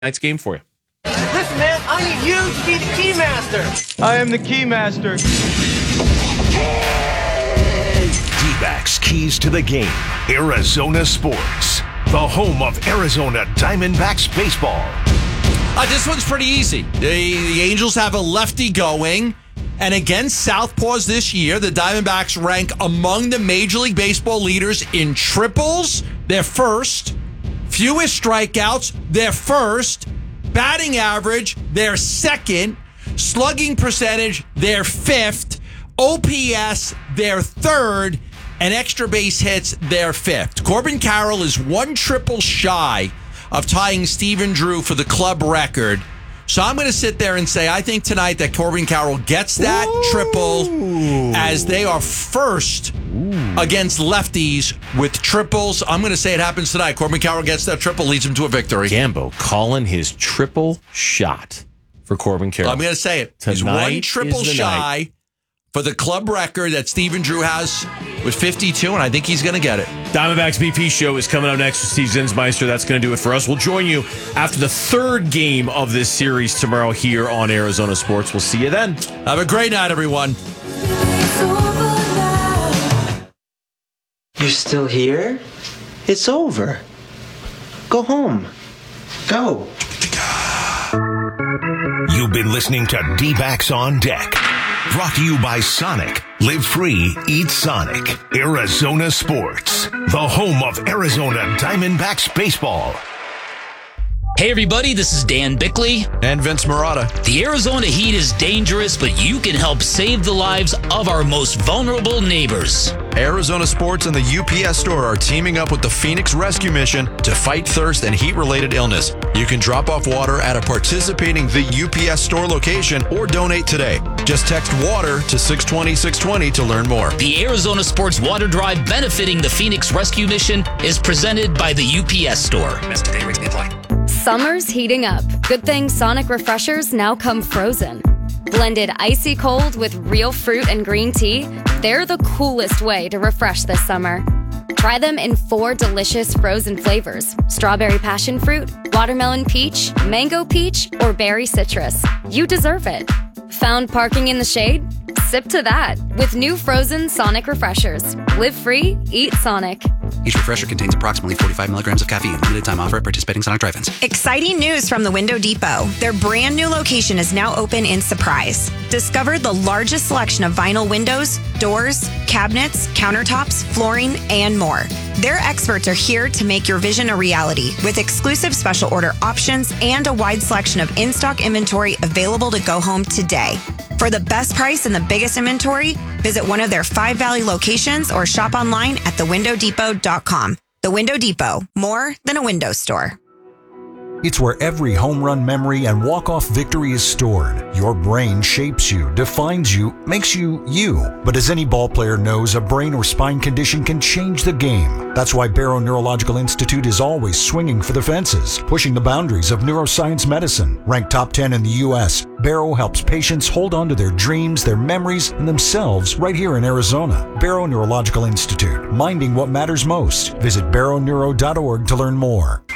tonight's game for you. Listen, man, I need you to be the key master. I am the key master. D-backs keys to the game. Arizona Sports, the home of Arizona Diamondbacks baseball. This one's pretty easy. The Angels have a lefty going, and against Southpaws this year, the Diamondbacks rank among the Major League Baseball leaders in triples. They're first. Fewest strikeouts, they're first. Batting average, they're second. Slugging percentage, they're fifth. OPS, they're third. And extra base hits, they're fifth. Corbin Carroll is one triple shy of tying Stephen Drew for the club record. So I'm going to sit there and say I think tonight that Corbin Carroll gets that triple as they are first against lefties with triples. I'm going to say it happens tonight. Corbin Carroll gets that triple, leads him to a victory. Gambo calling his triple shot for Corbin Carroll. I'm going to say it. He's one triple shy for the club record that Stephen Drew has with 52, and I think he's going to get it. Diamondbacks BP show is coming up next with Steve Zinsmeister. That's going to do it for us. We'll join you after the third game of this series tomorrow here on Arizona Sports. We'll see you then. Have a great night, everyone. You're still here? It's over. Go home. Go. You've been listening to D-backs on Deck. Brought to you by Sonic. Live free, eat Sonic. Arizona Sports, the home of Arizona Diamondbacks baseball. Hey everybody, this is Dan Bickley. And Vince Marotta. The Arizona heat is dangerous, but you can help save the lives of our most vulnerable neighbors. Arizona Sports and the UPS Store are teaming up with the Phoenix Rescue Mission to fight thirst and heat-related illness. You can drop off water at a participating The UPS Store location or donate today. Just text WATER to 620-620 to learn more. The Arizona Sports Water Drive benefiting the Phoenix Rescue Mission is presented by the UPS Store. Best today rates may apply. Summer's heating up. Good thing Sonic Refreshers now come frozen. Blended icy cold with real fruit and green tea, they're the coolest way to refresh this summer. Try them in 4 delicious frozen flavors: strawberry passion fruit, watermelon peach, mango peach, or berry citrus. You deserve it. Found parking in the shade? Sip to that with new frozen Sonic Refreshers. Live free, eat Sonic. Each refresher contains approximately 45 milligrams of caffeine. Limited time offer at participating Sonic drive-ins. Exciting news from the Window Depot. Their brand new location is now open in Surprise. Discover the largest selection of vinyl windows, doors, cabinets, countertops, flooring, and more. Their experts are here to make your vision a reality with exclusive special order options and a wide selection of in-stock inventory available to go home today. For the best price and the biggest inventory, visit one of their 5 Valley locations or shop online at thewindowdepot.com. The Window Depot, more than a window store. It's where every home run memory and walk-off victory is stored. Your brain shapes you, defines you, makes you you. But as any ball player knows, a brain or spine condition can change the game. That's why Barrow Neurological Institute is always swinging for the fences, pushing the boundaries of neuroscience medicine. Ranked top 10 in the U.S., Barrow helps patients hold on to their dreams, their memories, and themselves right here in Arizona. Barrow Neurological Institute, minding what matters most. Visit barrowneuro.org to learn more.